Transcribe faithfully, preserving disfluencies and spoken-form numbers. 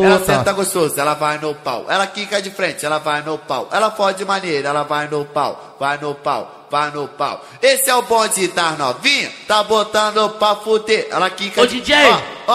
puta. Ela senta gostoso, ela vai no pau. Ela quica de frente, ela vai no pau. Ela fode maneira, ela vai no pau. Vai no pau, vai no pau. Esse é o bonde das novinha, tá botando pra fuder. Ela quica Ô, de... D J! Ó, ó.